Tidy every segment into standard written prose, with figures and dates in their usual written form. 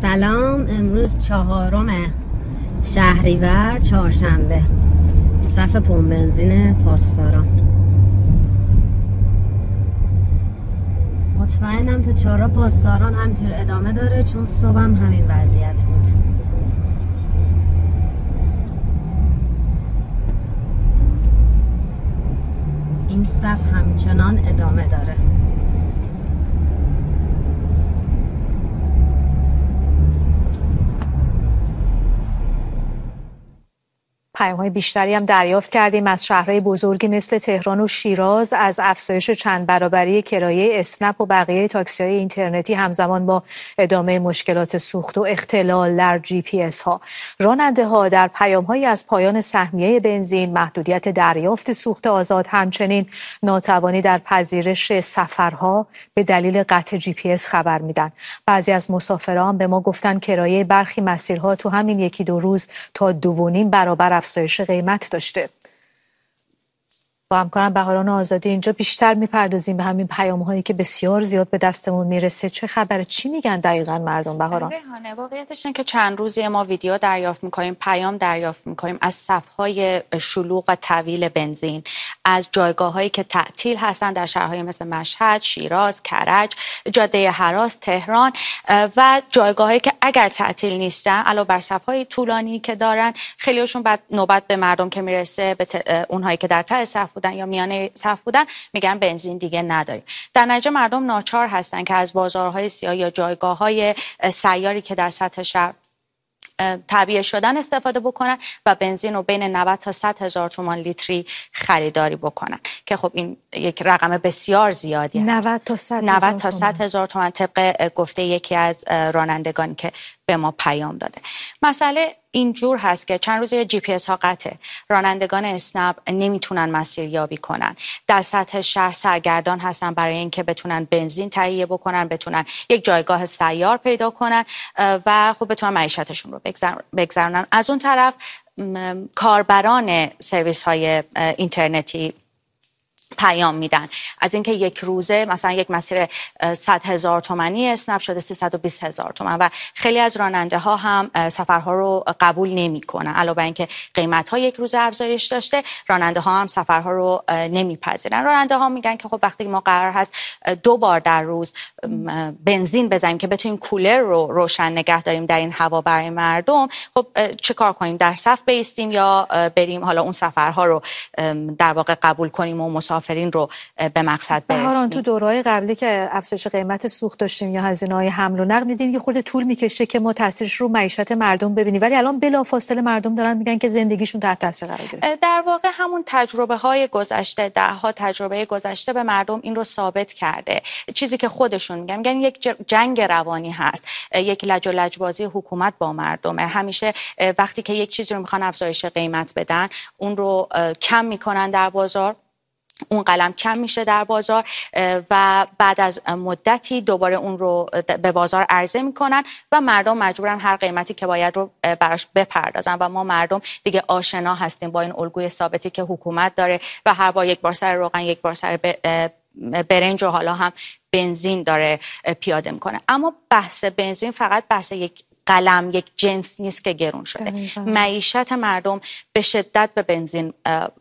سلام. امروز 4 شهریور چهارشنبه. صف پمپ بنزین پاسداران. مطمئنم تا 4 پاسداران همینطور ادامه داره، چون صبحم همین وضعیت بود. این صف همچنان ادامه داره. پیام‌های بیشتری هم دریافت کردیم از شهرهای بزرگی مثل تهران و شیراز از افزایش چند برابری کرایه اسنپ و بقیه تاکسی‌های اینترنتی همزمان با ادامه مشکلات سوخت و اختلال در GPS ها. راننده‌ها در پیام‌هایی از پایان سهمیه بنزین، محدودیت دریافت سوخت آزاد، همچنین ناتوانی در پذیرش سفرها به دلیل قطع GPS خبر میدن. بعضی از مسافران به ما گفتن کرایه برخی مسیرها تو همین 1-2 روز تا 2.5 برابر افزایش قیمت داشته. با همکارم بهاران آزادی اینجا بیشتر میپردازیم به همین پیام‌هایی که بسیار زیاد به دستمون میرسه. چه خبره؟ چی میگن دقیقاً مردم بهاران؟ ریحانه، واقعیتش اینه که چند روزی ما ویدیو دریافت میکنیم، پیام دریافت میکنیم از صف‌های شلوغ و طویل بنزین، از جایگاه‌هایی که تعطیل هستن در شهرهای مثل مشهد، شیراز، کرج، جاده هراس، تهران و جایگاه‌هایی که اگر تعطیل نیستن علاوه بر صف‌های طولانی که دارن، خیلیشون بعد نوبت به مردم که میرسه، به اونهایی که در ته صف یا میانه صف بودن، میگن بنزین دیگه نداریم. در نتیجه مردم ناچار هستن که از بازارهای سیاه یا جایگاه‌های سیاری که در سطح شهر تعبیه شدن استفاده بکنن و بنزین رو بین 90 تا 100 هزار تومان لیتری خریداری بکنن که خب این یک رقم بسیار زیادی هست. 90 تا 100 هزار تومان طبق گفته یکی از رانندگانی که به ما پیام داده. مسئله اینجور هست که چند روز GPS ها قطعه، رانندگان اسنپ نمیتونن مسیریابی کنن، در سطح شهر سرگردان هستن برای اینکه بتونن بنزین تهیه بکنن، بتونن یک جایگاه سیار پیدا کنن و خب بتونن معیشتشون رو بگذرونن. از اون طرف کاربران سرویس های اینترنتی پیام میدن از اینکه یک روزه مثلا یک مسیر 100 هزار تومانی اسنپ شده 320 هزار تومان و خیلی از راننده ها هم سفرها رو قبول نمی کنن. علاوه بر اینکه قیمت ها یک روزه افزایش داشته، راننده ها هم سفرها رو نمیپذیرن. راننده ها میگن که خب وقتی ما قرار هست 2 بار در روز بنزین بزنیم که بتونیم کولر رو روشن نگه داریم در این هوا برای مردم، خب چه کار کنیم؟ در صف بایستیم یا بریم حالا اون سفرها رو در واقع قبول کنیم و مسافرین رو به مقصد برسونیم؟ بهاران، تو دوره‌های قبلی که افزایش قیمت سوخت داشتیم یا هزینه‌های حمل و نقل، می‌دیدیم یه خورده طول می‌کشه که ما تاثیرش رو معیشت مردم ببینیم، ولی الان بلافاصله مردم دارن میگن که زندگیشون تحت تاثیر قرار گرفته. در واقع همون تجربه‌های گذشته، ده‌ها تجربه گذشته به مردم این رو ثابت کرده. چیزی که خودشون میگن یک جنگ روانی هست، یک لج و لجبازی حکومت با مردمه. همیشه وقتی که یک چیزی رو میخوان افزایش قیمت بدن، اون رو کم میکنن در بازار، اون قلم کم میشه در بازار و بعد از مدتی دوباره اون رو به بازار عرضه میکنن و مردم مجبورن هر قیمتی که باید رو براش بپردازن و ما مردم دیگه آشنا هستیم با این الگوی ثابتی که حکومت داره و هر بار یک بار سر روغن، یک بار سر برنج و حالا هم بنزین داره پیاده میکنه. اما بحث بنزین فقط بحث یک قلم، یک جنس نیست که گرون شده. معیشت مردم به شدت به بنزین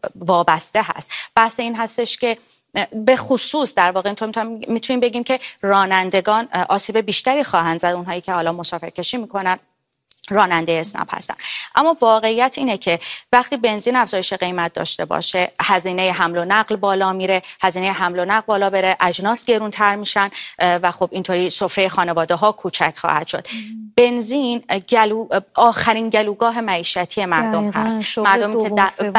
وابسته هست. بحث این هستش که به خصوص در واقع میتونیم بگیم که رانندگان آسیب بیشتری خواهند زد، اونهایی که حالا مسافرکشی میکنن، راننده اسنپ هستن. اما واقعیت اینه که وقتی بنزین افزایش قیمت داشته باشه، هزینه حمل و نقل بالا میره، هزینه حمل و نقل بالا بره، اجناس گرونتر میشن و خب اینطوری سفره خانواده ها کوچک خواهد شد. بنزین آخرین گلوگاه معیشتی مردم هست. مردم که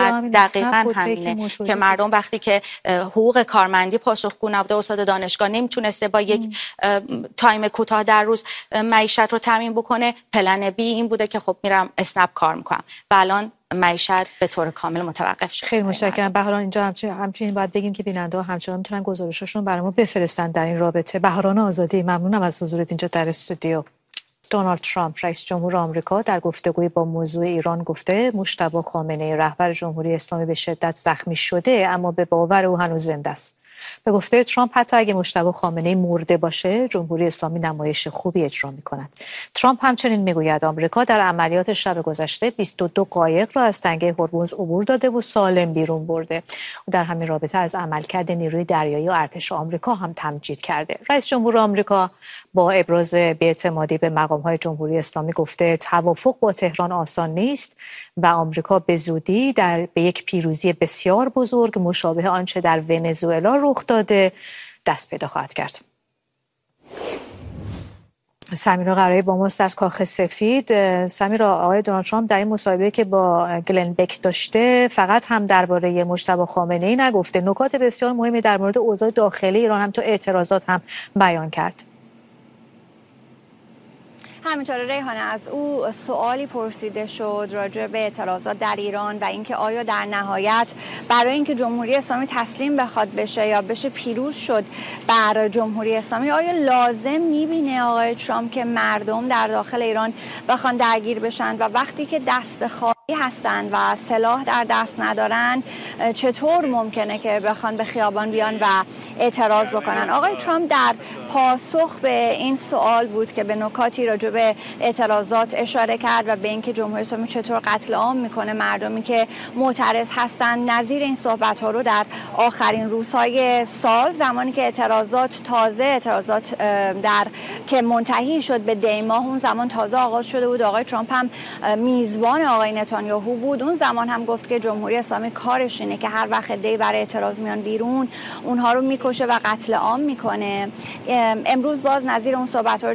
دقیقاً همینه که مردم وقتی که حقوق کارمندی پاسخگو نبوده، استاد دانشگاه نمیتونسته با یک تایم کوتاه در روز معیشت رو تامین بکنه، پلن بی این بوده که خب میرم اسنپ کار میکنم و الان معیشت به طور کامل متوقف شده. خیلی متشکرم بهاران. اینجا همچنین باید بگیم که بیننده‌ها همچنان میتونن گزارشاشون برای ما بفرستن در این رابطه. بهاران آزادی، ممنونم از حضورت اینجا در استودیو. دونالد ترامپ رئیس جمهور آمریکا در گفتگوی با موضوع ایران گفته مجتبی خامنه‌ای رهبر جمهوری اسلامی به شدت زخمی شده اما به باور او هنوز زنده است. به گفته ترامپ حتی اگه مجتبی خامنه‌ای مرده باشه جمهوری اسلامی نمایش خوبی اجرا می‌کند. ترامپ همچنین میگوید آمریکا در عملیات شب گذشته 22 قایق را از تنگه هرمز عبور داده و سالم بیرون برده. و در همین رابطه از عملکرد نیروی دریایی و ارتش آمریکا هم تمجید کرده. رئیس جمهور آمریکا با ابراز بی‌اعتمادی به مقام‌های جمهوری اسلامی گفته توافق با تهران آسان نیست و آمریکا به زودی به یک پیروزی بسیار بزرگ مشابه آنچه در ونزوئلا رخ داده دست پیدا خواهد کرد. سمیرا قرایی با ماست از کاخ سفید. سمیرا، آقای دونالد ترامپ در این مصاحبه که با گلن بک داشته فقط هم درباره مجتبی خامنه‌ای نگفته، نکات بسیار مهمی در مورد اوضاع داخلی ایران هم تو اعتراضات هم بیان کرد. همینطور ریحانه، از او سوالی پرسیده شد راجع به اعتراضات در ایران و اینکه آیا در نهایت برای اینکه جمهوری اسلامی تسلیم بخواد بشه یا بشه پیروز شد بر جمهوری اسلامی، آیا لازم میبینه آقای ترامپ که مردم در داخل ایران بخوان درگیر بشن و وقتی که دست خالی هستن و سلاح در دست ندارن چطور ممکنه که بخوان به خیابان بیان و اعتراض بکنن؟ آقای ترامپ در پاسخ به این سوال بود که به نکاتی راجع به اعتراضات اشاره کرد و به اینکه جمهوری اسلامی چطور قتل عام میکنه مردمی که معترض هستن. نظیر این صحبت ها رو در آخرین روزهای سال، زمانی که اعتراضات که منتهی شد به دی ماه، اون زمان تازه آغاز شده بود، آقای ترامپ هم میزبان آقای نتانیاهو بود. اون زمان هم گفت که جمهوری اسلامی کارش اینه که هر وقت دی برای اعتراض میان بیرون اونها رو میکشه و قتل عام میکنه. امروز باز نظیر اون صحبت